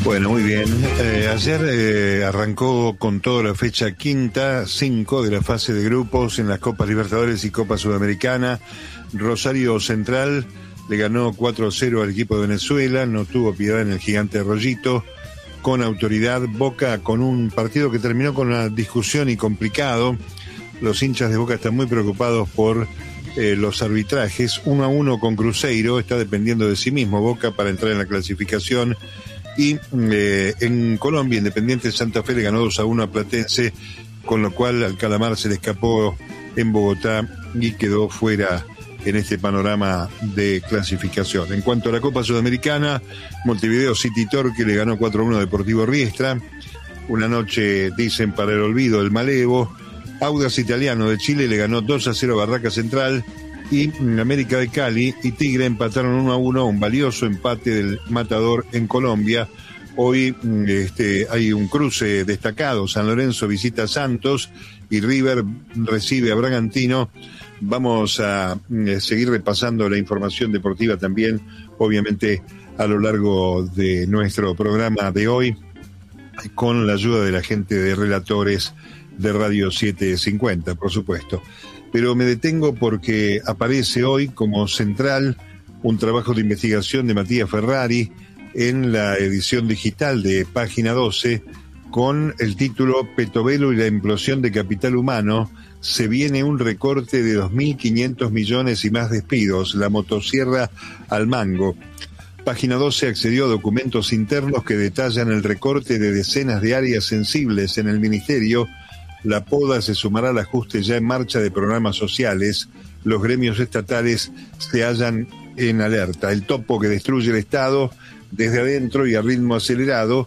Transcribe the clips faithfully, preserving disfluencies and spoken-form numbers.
Bueno, muy bien. Eh, ayer eh, arrancó con toda la fecha quinta, cinco de la fase de grupos en las Copas Libertadores y Copa Sudamericana. Rosario Central le ganó cuatro a cero al equipo de Venezuela, no tuvo piedad en el gigante Arroyito, con autoridad. Boca con un partido que terminó con una discusión y complicado. Los hinchas de Boca están muy preocupados por eh, los arbitrajes. Uno a uno con Cruzeiro, está dependiendo de sí mismo Boca para entrar en la clasificación. Y eh, en Colombia, Independiente Santa Fe le ganó dos a uno a Platense, con lo cual al Calamar se le escapó en Bogotá y quedó fuera en este panorama de clasificación. En cuanto a la Copa Sudamericana, Montevideo City Torque le ganó cuatro a uno a Deportivo Riestra. Una noche, dicen, para el olvido del Malevo. Audax Italiano de Chile le ganó dos a cero a Barraca Central. Y América de Cali y Tigre empataron uno a uno, un valioso empate del Matador en Colombia. Hoy este, hay un cruce destacado. San Lorenzo visita a Santos y River recibe a Bragantino. Vamos a eh, seguir repasando la información deportiva también, obviamente, a lo largo de nuestro programa de hoy, con la ayuda de la gente de relatores de Radio setecientos cincuenta, por supuesto. Pero me detengo porque aparece hoy como central un trabajo de investigación de Matías Ferrari en la edición digital de Página doce, con el título Petovelo y la implosión de capital humano. Se viene un recorte de dos mil quinientos millones y más despidos, la motosierra al mango. Página doce accedió a documentos internos que detallan el recorte de decenas de áreas sensibles en el ministerio. La poda se sumará al ajuste ya en marcha de programas sociales. Los gremios estatales se hallan en alerta. El topo que destruye el Estado desde adentro y a ritmo acelerado.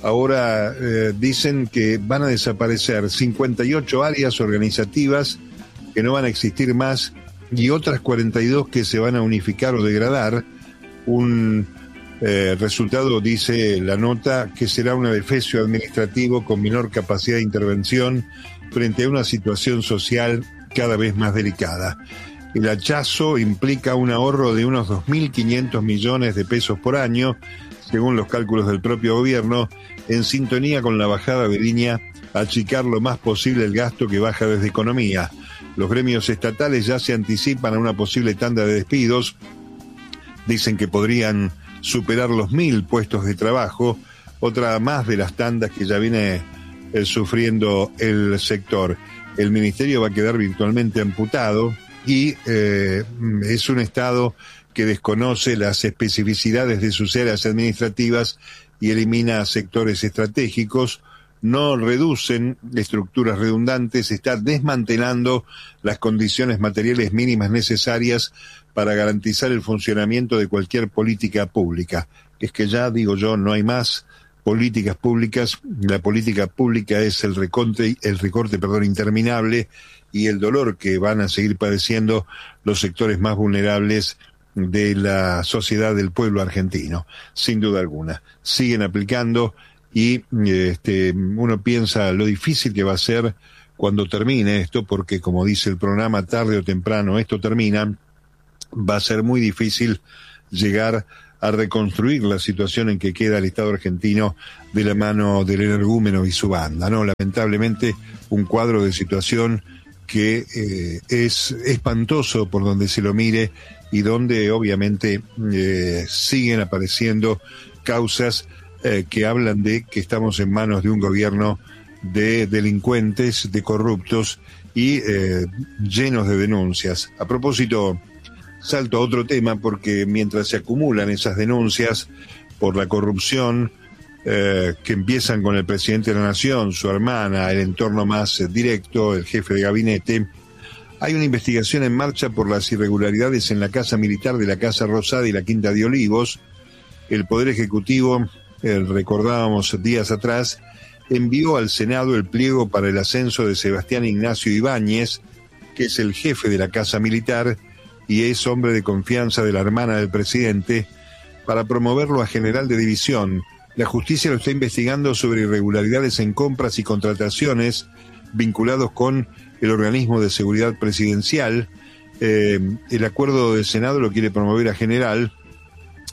Ahora eh, dicen que van a desaparecer cincuenta y ocho áreas organizativas que no van a existir más y otras cuarenta y dos que se van a unificar o degradar. Un eh, resultado, dice la nota, que será un adefesio administrativo con menor capacidad de intervención frente a una situación social cada vez más delicada. El hachazo implica un ahorro de unos dos mil quinientos millones de pesos por año, según los cálculos del propio gobierno, en sintonía con la bajada de línea, achicar lo más posible el gasto que baja desde economía. Los gremios estatales ya se anticipan a una posible tanda de despidos. Dicen que podrían superar los mil puestos de trabajo, otra más de las tandas que ya viene eh, sufriendo el sector. El ministerio va a quedar virtualmente amputado y eh, es un Estado que desconoce las especificidades de sus áreas administrativas y elimina sectores estratégicos. No reducen estructuras redundantes, está desmantelando las condiciones materiales mínimas necesarias para garantizar el funcionamiento de cualquier política pública. Es que ya, digo yo, no hay más políticas públicas. La política pública es el recorte, el recorte, perdón, interminable, y el dolor que van a seguir padeciendo los sectores más vulnerables de la sociedad del pueblo argentino, sin duda alguna. Siguen aplicando y este, uno piensa lo difícil que va a ser cuando termine esto, porque como dice el programa, tarde o temprano esto termina. Va a ser muy difícil llegar a reconstruir la situación en que queda el Estado argentino de la mano del energúmeno y su banda, ¿no? Lamentablemente, un cuadro de situación que eh, es espantoso por donde se lo mire y donde obviamente eh, siguen apareciendo causas eh, que hablan de que estamos en manos de un gobierno de delincuentes, de corruptos y eh, llenos de denuncias. A propósito, salto a otro tema, porque mientras se acumulan esas denuncias por la corrupción eh, que empiezan con el presidente de la Nación, su hermana, el entorno más eh, directo, el jefe de gabinete, hay una investigación en marcha por las irregularidades en la Casa Militar de la Casa Rosada y la Quinta de Olivos. El Poder Ejecutivo, eh, recordábamos días atrás, envió al Senado el pliego para el ascenso de Sebastián Ignacio Ibáñez, que es el jefe de la Casa Militar y es hombre de confianza de la hermana del presidente, para promoverlo a general de división. La justicia lo está investigando sobre irregularidades en compras y contrataciones vinculados con el organismo de seguridad presidencial. Eh, el acuerdo del Senado lo quiere promover a general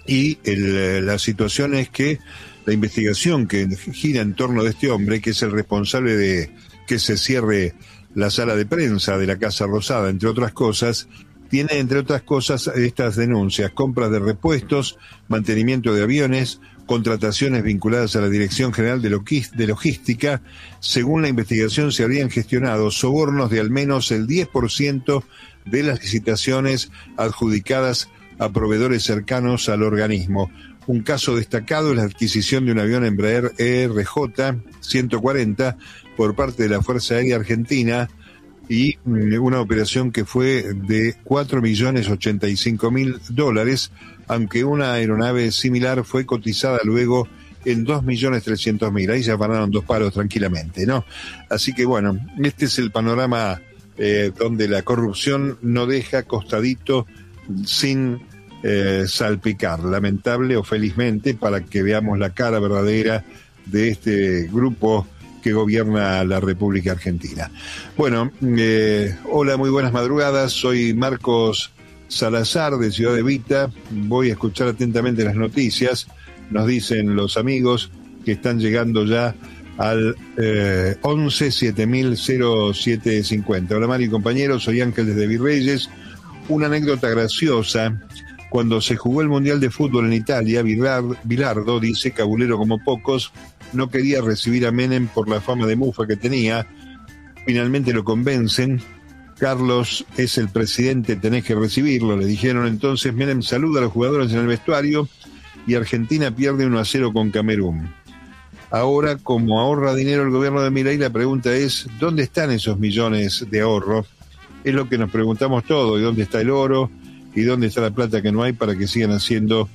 y el, la situación es que la investigación que gira en torno de este hombre, que es el responsable de que se cierre la sala de prensa de la Casa Rosada, entre otras cosas, tiene, entre otras cosas, estas denuncias: compras de repuestos, mantenimiento de aviones, contrataciones vinculadas a la Dirección General de Logística. Según la investigación, se habrían gestionado sobornos de al menos el diez por ciento de las licitaciones adjudicadas a proveedores cercanos al organismo. Un caso destacado es la adquisición de un avión Embraer E R J ciento cuarenta por parte de la Fuerza Aérea Argentina, y una operación que fue de cuatro millones ochenta y cinco mil dólares, aunque una aeronave similar fue cotizada luego en dos millones trescientos mil. Ahí ya ganaron dos palos tranquilamente, ¿no? Así que bueno, este es el panorama eh, donde la corrupción no deja costadito sin eh, salpicar, lamentable o felizmente, para que veamos la cara verdadera de este grupo que gobierna la República Argentina. Bueno, eh, hola, muy buenas madrugadas, soy Marcos Salazar de Ciudad Evita, voy a escuchar atentamente las noticias, nos dicen los amigos que están llegando ya al eh, once siete mil cero siete cincuenta. Hola Mario y compañeros, soy Ángel desde Virreyes. Una anécdota graciosa: cuando se jugó el Mundial de Fútbol en Italia, Bilardo, dice, cabulero como pocos, no quería recibir a Menem por la fama de mufa que tenía. Finalmente lo convencen. Carlos es el presidente, tenés que recibirlo, le dijeron. Entonces Menem saluda a los jugadores en el vestuario y Argentina pierde uno a cero con Camerún. Ahora, como ahorra dinero el gobierno de Milei, la pregunta es, ¿dónde están esos millones de ahorro? Es lo que nos preguntamos todos: ¿y dónde está el oro? ¿Y dónde está la plata que no hay para que sigan haciendo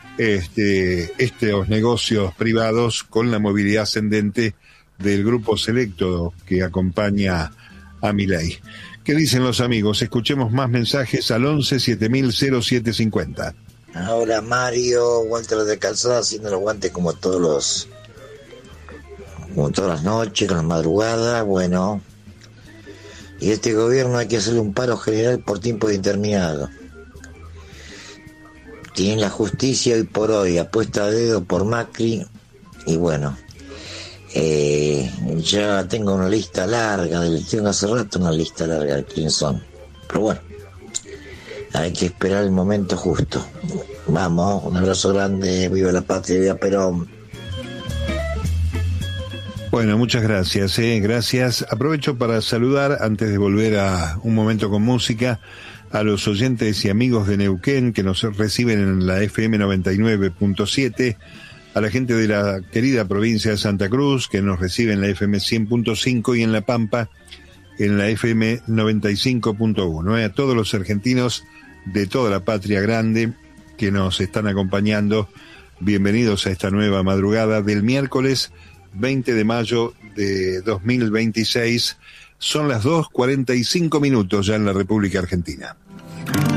este, estos negocios privados con la movilidad ascendente del grupo selecto que acompaña a Milei? ¿Qué dicen los amigos? Escuchemos más mensajes al once siete mil cero siete cincuenta. Ahora Mario, Walter de Calzada, haciendo los guantes como todos los, como todas las noches, con la madrugada. Bueno, y este gobierno hay que hacerle un paro general por tiempo indeterminado. Tienen la justicia hoy por hoy apuesta a dedo por Macri, y bueno, eh, ya tengo una lista larga, del, tengo hace rato una lista larga de quién son, pero bueno, hay que esperar el momento justo. Vamos, un abrazo grande, viva la patria, viva Perón. Bueno, muchas gracias, eh, gracias. Aprovecho para saludar, antes de volver a un momento con música, a los oyentes y amigos de Neuquén que nos reciben en la F M noventa y nueve punto siete, a la gente de la querida provincia de Santa Cruz que nos recibe en la F M cien punto cinco y en La Pampa en la F M noventa y cinco punto uno, eh, a todos los argentinos de toda la patria grande que nos están acompañando, bienvenidos a esta nueva madrugada del miércoles veinte de mayo de dos mil veintiséis. Son las dos cuarenta y cinco minutos ya en la República Argentina.